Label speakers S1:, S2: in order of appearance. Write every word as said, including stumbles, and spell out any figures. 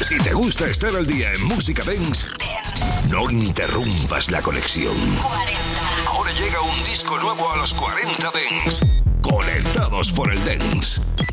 S1: Si te gusta estar al día en música dance, no interrumpas la conexión. cuarenta. Ahora llega un disco nuevo a los cuarenta Dance. Conectados por el Dance.